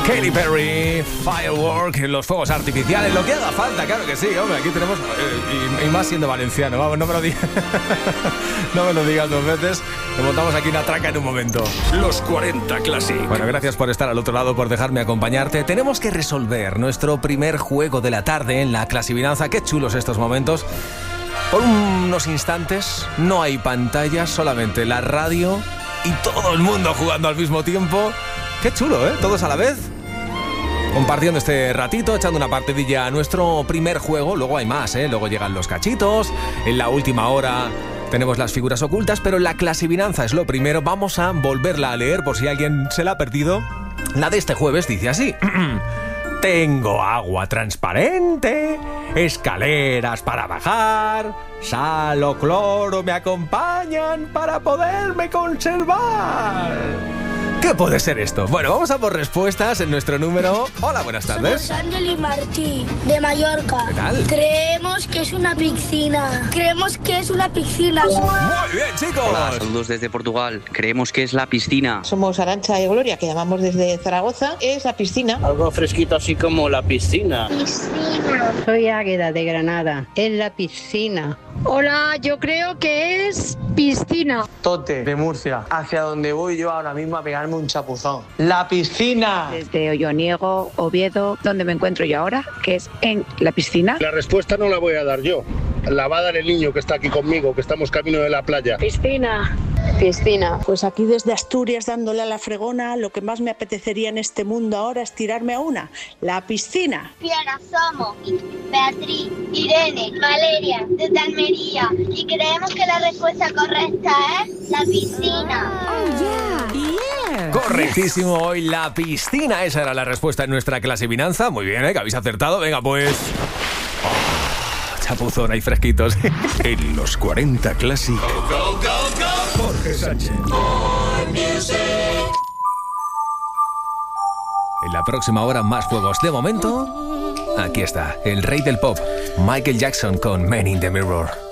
Katy Perry, Firework, los fuegos artificiales, lo que haga falta, claro que sí, hombre, aquí tenemos, y más siendo valenciano, vamos, no me lo digas, no me lo digas dos veces, nos montamos aquí una traca en un momento. Los 40 Classic. Bueno, gracias por estar al otro lado, por dejarme acompañarte. Tenemos que resolver nuestro primer juego de la tarde en la clasivinanza. Qué chulos estos momentos. Por unos instantes no hay pantallas, solamente la radio y todo el mundo jugando al mismo tiempo. Qué chulo, ¿eh? Todos a la vez. Compartiendo este ratito, echando una partidilla a nuestro primer juego. Luego hay más, ¿eh? Luego llegan los cachitos. En la última hora tenemos las figuras ocultas, pero la clasivinanza es lo primero. Vamos a volverla a leer por si alguien se la ha perdido. La de este jueves dice así. Tengo agua transparente, escaleras para bajar, sal o cloro me acompañan para poderme conservar. ¿Qué puede ser esto? Bueno, vamos a por respuestas en nuestro número. Hola, buenas tardes. Somos Ángel y Martí, de Mallorca. ¿Qué tal? Creemos que es una piscina. Creemos que es una piscina. Muy bien, chicos. Hola, saludos desde Portugal. Creemos que es la piscina. Somos Arantxa y Gloria, que llamamos desde Zaragoza. Es la piscina. Algo fresquito así como la piscina. Piscina. Soy Águeda de Granada. Es la piscina. Hola, yo creo que es piscina. Tote, de Murcia. Hacia donde voy yo ahora mismo a pegarme un chapuzón. ¡La piscina! Desde Olloniego, Oviedo, donde me encuentro yo ahora, que es en la piscina. La respuesta no la voy a dar yo. La va a dar el niño que está aquí conmigo, que estamos camino de la playa. Piscina. Piscina. Pues aquí desde Asturias dándole a la fregona, lo que más me apetecería en este mundo ahora es tirarme a una. La piscina. Fiona, somos Beatriz, Irene, Valeria, desde Almería. Y creemos que la respuesta correcta es la piscina. Correctísimo, hoy la piscina. Esa era la respuesta en nuestra clasivinanza. Muy bien, que habéis acertado. Venga, pues... chapuzón, ahí fresquitos. En los 40 Classic. Jorge Sánchez. En la próxima hora, más juegos. De momento, aquí está, el rey del pop, Michael Jackson con Man in the Mirror.